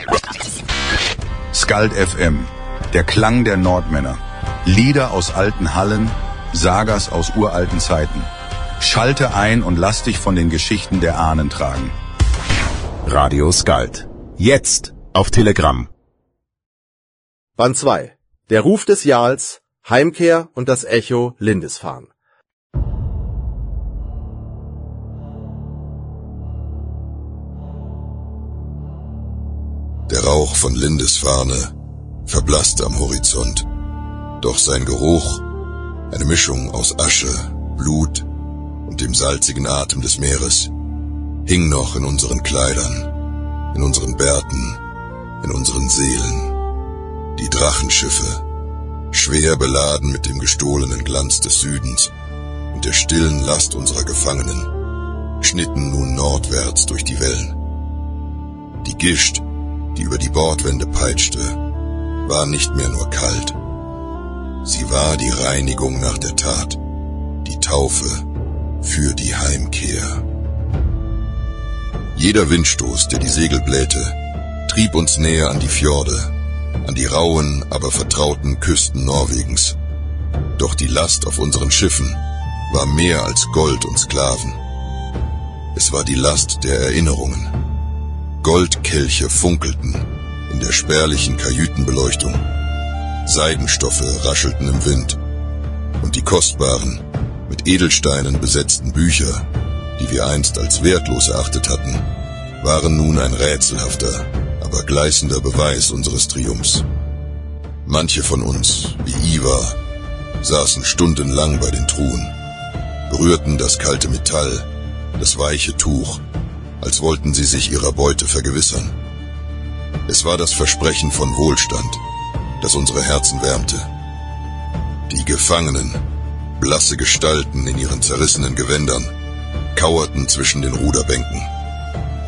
Skald FM, der Klang der Nordmänner. Lieder aus alten Hallen, Sagas aus uralten Zeiten. Schalte ein und lass dich von den Geschichten der Ahnen tragen. Radio Skald. Jetzt auf Telegram. Band 2. Der Ruf des Jarls, Heimkehr und das Echo Lindisfarne. Der Rauch von Lindisfarne verblasste am Horizont, doch sein Geruch, eine Mischung aus Asche, Blut und dem salzigen Atem des Meeres, hing noch in unseren Kleidern, in unseren Bärten, in unseren Seelen. Die Drachenschiffe, schwer beladen mit dem gestohlenen Glanz des Südens und der stillen Last unserer Gefangenen, schnitten nun nordwärts durch die Wellen. Die Gischt, die über die Bordwände peitschte, war nicht mehr nur kalt. Sie war die Reinigung nach der Tat, die Taufe für die Heimkehr. Jeder Windstoß, der die Segel blähte, trieb uns näher an die Fjorde, an die rauen, aber vertrauten Küsten Norwegens. Doch die Last auf unseren Schiffen war mehr als Gold und Sklaven. Es war die Last der Erinnerungen. Goldkelche funkelten in der spärlichen Kajütenbeleuchtung. Seidenstoffe raschelten im Wind. Und die kostbaren, mit Edelsteinen besetzten Bücher, die wir einst als wertlos erachtet hatten, waren nun ein rätselhafter, aber gleißender Beweis unseres Triumphs. Manche von uns, wie Ivar, saßen stundenlang bei den Truhen, berührten das kalte Metall, das weiche Tuch, als wollten sie sich ihrer Beute vergewissern. Es war das Versprechen von Wohlstand, das unsere Herzen wärmte. Die Gefangenen, blasse Gestalten in ihren zerrissenen Gewändern, kauerten zwischen den Ruderbänken.